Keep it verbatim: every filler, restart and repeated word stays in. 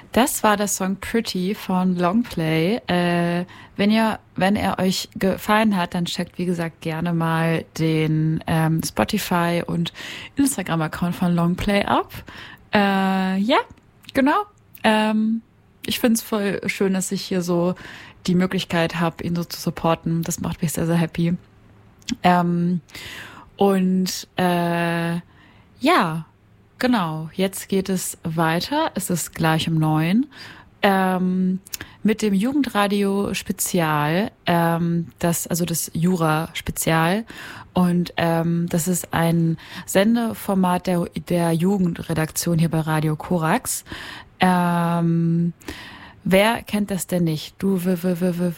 Das war der Song Pretty von Longplay. Äh, wenn ihr, wenn er euch gefallen hat, dann checkt, wie gesagt, gerne mal den ähm, Spotify und Instagram-Account von Longplay ab. Äh, ja, genau. Ähm, ich find's voll schön, dass ich hier so die Möglichkeit habe, ihn so zu supporten. Das macht mich sehr, sehr happy. Ähm, und äh, ja, genau, jetzt geht es weiter. Es ist gleich um neun. Ähm, mit dem Jugendradio Spezial, ähm, das, also das Jura Spezial. Und ähm, das ist ein Sendeformat der, der Jugendredaktion hier bei Radio Korax. Ähm, wer kennt das denn nicht? Du, w, w, w, w,